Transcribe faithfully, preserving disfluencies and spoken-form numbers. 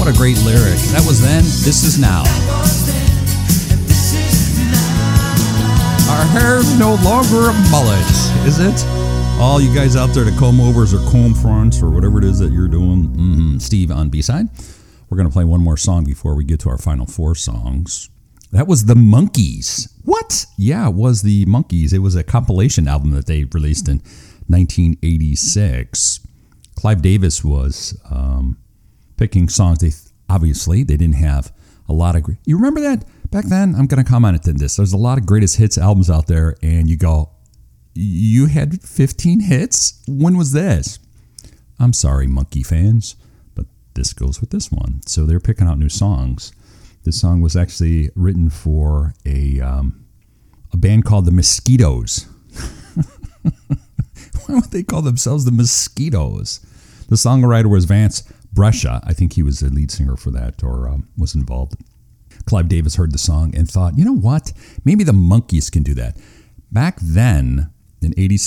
What a great lyric. That was then, this is now. Our hair's no longer a mullet, is it? All you guys out there, the comb overs or comb fronts or whatever it is that you're doing. Mm-hmm. Steve on B-side. We're going to play one more song before we get to our final four songs. That was the Monkees. What? Yeah, it was the Monkees. It was a compilation album that they released in nineteen eighty-six. Clive Davis was um, picking songs. They obviously they didn't have a lot of. You remember that back then? I'm going to comment on this. There's a lot of greatest hits albums out there, and you go, you had fifteen hits. When was this? I'm sorry, Monkey fans, but this goes with this one. So they're picking out new songs. This song was actually written for a um, a band called the Mosquitoes. Why would they call themselves the Mosquitoes? The songwriter was Vance Brescia. I think he was the lead singer for that or um, was involved. Clive Davis heard the song and thought, you know what? Maybe the Monkees can do that. Back then, in eighty-six,